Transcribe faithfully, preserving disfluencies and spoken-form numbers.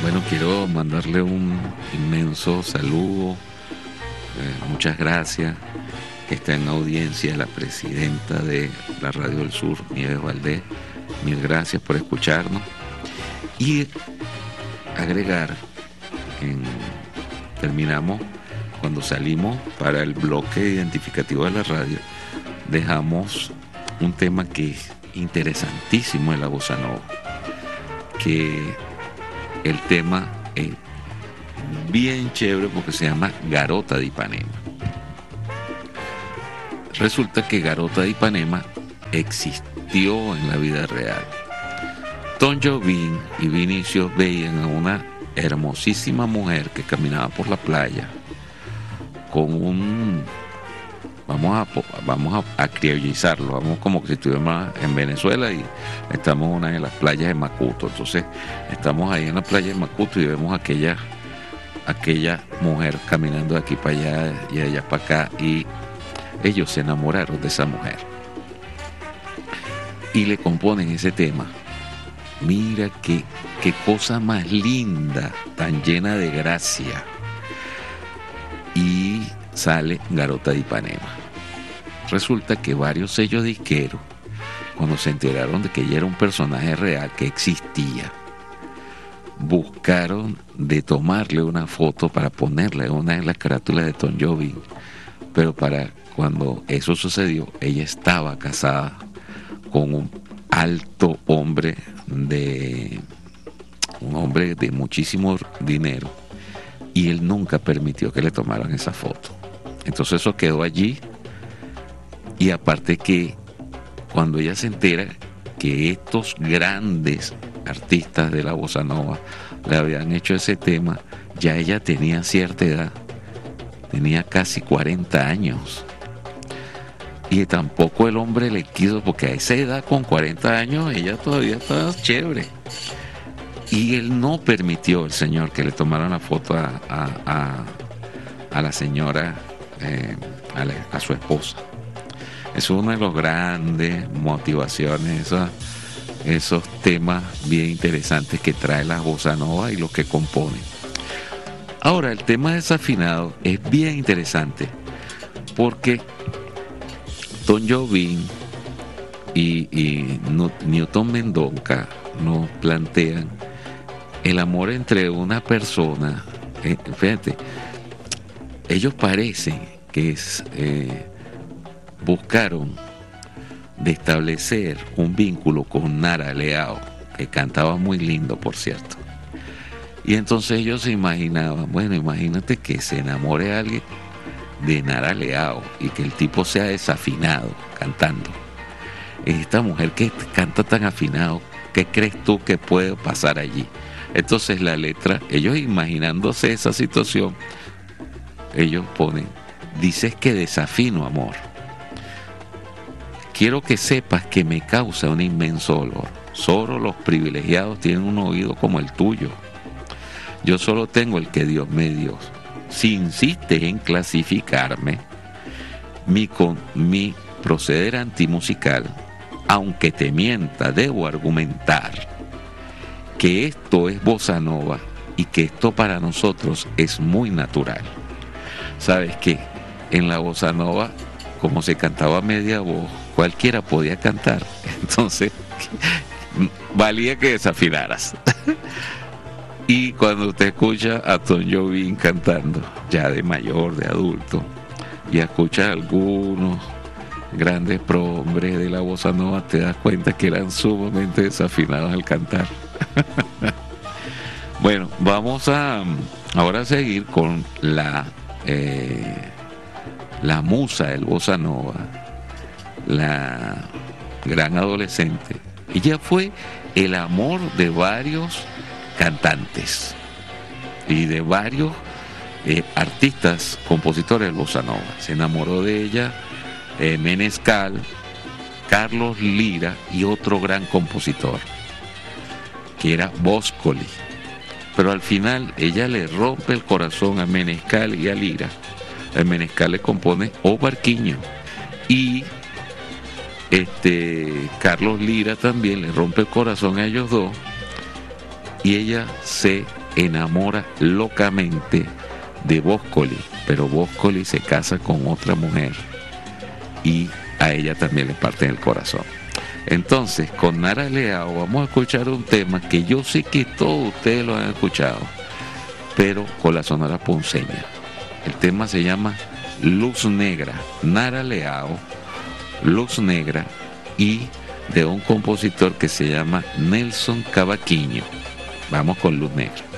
Bueno, quiero mandarle un inmenso saludo, eh, muchas gracias, que está en audiencia la presidenta de la Radio del Sur, Nieves Valdés. Mil gracias por escucharnos. Y agregar, en, terminamos, cuando salimos para el bloque identificativo de la radio, dejamos un tema que es interesantísimo en la bossa nova, que el tema es bien chévere porque se llama Garota de Ipanema. Resulta que Garota de Ipanema existió en la vida real. Tom Jobim y Vinicius veían a una hermosísima mujer que caminaba por la playa con un... Vamos a, vamos a, a criollizarlo, vamos como que si estuviéramos en Venezuela y estamos en una de las playas de Macuto. Entonces estamos ahí en la playa de Macuto y vemos aquella, aquella mujer caminando de aquí para allá y de allá para acá, y ellos se enamoraron de esa mujer y le componen ese tema. Mira qué, qué cosa más linda, tan llena de gracia. Y sale Garota de Ipanema. Resulta que varios sellos disqueros, cuando se enteraron de que ella era un personaje real que existía, buscaron de tomarle una foto para ponerle una de las carátulas de Tom Jobim, pero para cuando eso sucedió, ella estaba casada con un alto hombre de un hombre de muchísimo dinero, y él nunca permitió que le tomaran esa foto. Entonces eso quedó allí, y aparte que cuando ella se entera que estos grandes artistas de la bossa nova le habían hecho ese tema, ya ella tenía cierta edad, tenía casi cuarenta años, y tampoco el hombre le quiso, porque a esa edad, con cuarenta años, ella todavía estaba chévere, y él no permitió, el señor, que le tomaran la foto a, a, a, a la señora, eh, a, la, a su esposa. Es una de las grandes motivaciones, esos, esos temas bien interesantes que trae la bossa nova y los que componen. Ahora, el tema desafinado es bien interesante porque Tom Jobim y, y Newton Mendonca nos plantean el amor entre una persona. Eh, fíjate, ellos parecen que es, eh, buscaron de establecer un vínculo con Nara Leao, que cantaba muy lindo, por cierto. Y entonces ellos se imaginaban, bueno, imagínate que se enamore a alguien de Nara Leao y que el tipo sea desafinado cantando. Esta mujer que canta tan afinado, ¿qué crees tú que puede pasar allí? Entonces la letra, ellos imaginándose esa situación, ellos ponen: dices que desafino, amor. Quiero que sepas que me causa un inmenso olor. Solo los privilegiados tienen un oído como el tuyo. Yo solo tengo el que Dios me dio. Si insistes en clasificarme, mi, con, mi proceder antimusical, aunque te mienta, debo argumentar que esto es bossa nova y que esto para nosotros es muy natural. ¿Sabes qué? En la bossa nova, como se cantaba a media voz, cualquiera podía cantar. Entonces, valía que desafinaras. Y cuando usted escucha a Tom Jobim cantando, ya de mayor, de adulto, y escucha a algunos grandes prohombres de la bossa nova, te das cuenta que eran sumamente desafinados al cantar. Bueno, vamos a ahora a seguir con la eh, la musa del bossa nova, la gran adolescente. Ella fue el amor de varios cantantes y de varios eh, artistas, compositores del bossa nova. Se enamoró de ella eh, Menescal, Carlos Lira y otro gran compositor que era Boscoli. Pero al final ella le rompe el corazón a Menescal y a Lira. El Menescal le compone O Barquiño, y este Carlos Lira también le rompe el corazón a ellos dos, y ella se enamora locamente de Boscoli, pero Boscoli se casa con otra mujer y a ella también le parte el corazón. Entonces, con Nara Leao vamos a escuchar un tema que yo sé que todos ustedes lo han escuchado, pero con la Sonora Ponceña. El tema se llama Luz Negra, Nara Leao, Luz Negra, y de un compositor que se llama Nelson Cavaquinho. Vamos con Luz Negra.